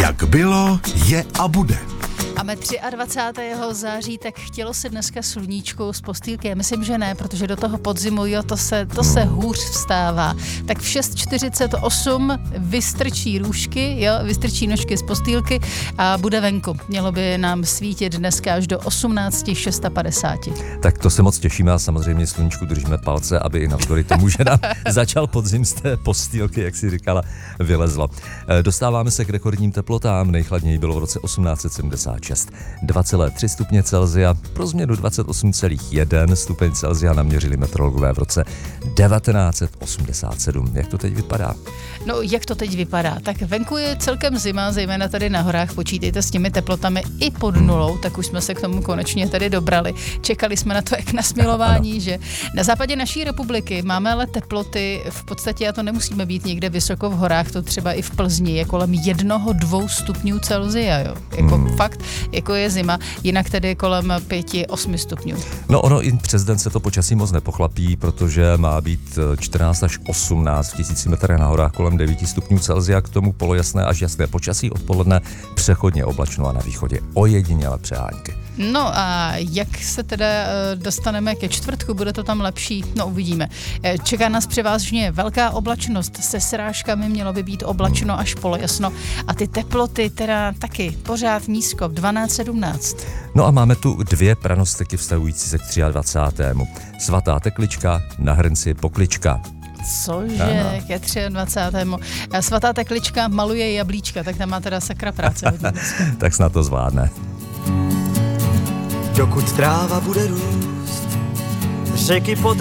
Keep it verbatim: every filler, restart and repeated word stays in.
Jak bylo, je a bude. Máme dvacátého třetího září, tak chtělo se dneska sluníčku z postýlky. Já myslím, že ne, protože do toho podzimu, jo, to se, to se hůř vstává. Tak v šest čtyřicet osm vystrčí růžky, jo, vystrčí nožky z postýlky a bude venku. Mělo by nám svítit dneska až do osmnáct padesát šest. Tak to se moc těšíme a samozřejmě sluníčku držíme palce, aby i navzdory tomu, že nám začal podzim z té postýlky, jak si říkala, vylezlo. Dostáváme se k rekordním teplotám. Nejchladněji bylo v roce osmnáct set sedmdesát šest. dva celé tři stupně Celsia, pro změnu dvacet osm celá jedna stupeň Celsia naměřili meteorologové v roce devatenáct set osmdesát sedm. Jak to teď vypadá? No, jak to teď vypadá? Tak venku je celkem zima, zejména tady na horách, počítejte s těmi teplotami i pod nulou, tak už jsme se k tomu konečně tady dobrali. Čekali jsme na to, jak na smilování, že? Na západě naší republiky máme ale teploty, v podstatě, a to nemusíme být někde vysoko v horách, to třeba i v Plzni je kolem jednoho, dvou stupňů Celsia, jo. Jako hmm. fakt, jako je zima, jinak tedy kolem pěti, osmi stupňů. No ono i přes den se to počasí moc nepochlapí, protože má být čtrnáct až osmnáct v tisíci metrech na horách kolem devět stupňů Celsia, k tomu polojasné až jasné počasí, odpoledne přechodně oblačno a na východě ojedinělé přehánky. No a jak se teda dostaneme ke čtvrtku, bude to tam lepší? No uvidíme. Čeká nás převážně velká oblačnost se srážkami, mělo by být oblačno až polojasno a ty teploty teda taky pořád nízko, dvanáct sedmnáct. No a máme tu dvě pranostiky vztahující se k dvacátému třetímu Svatá Teklička, na hrnci Poklička. Cože, ano. Ke dvacátému třetímu Svatá Teklička maluje jablíčka, tak tam má teda sakra práce. Tak snad to zvládne. Dokud tráva bude růst, řeky pod